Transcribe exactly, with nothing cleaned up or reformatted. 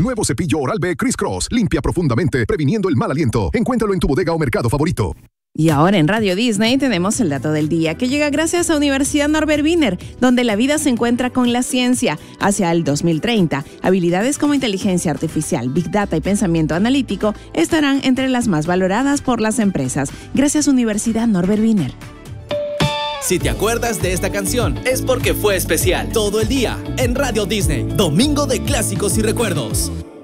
Nuevo cepillo Oral-B Criss Cross. Limpia profundamente, previniendo el mal aliento. Encuéntralo en tu bodega o mercado favorito. Y ahora en Radio Disney tenemos el dato del día, que llega gracias a Universidad Norbert Wiener, donde la vida se encuentra con la ciencia. Hacia el dos mil treinta, habilidades como inteligencia artificial, Big Data y pensamiento analítico estarán entre las más valoradas por las empresas. Gracias Universidad Norbert Wiener. Si te acuerdas de esta canción, es porque fue especial. Todo el día en Radio Disney, domingo de clásicos y recuerdos.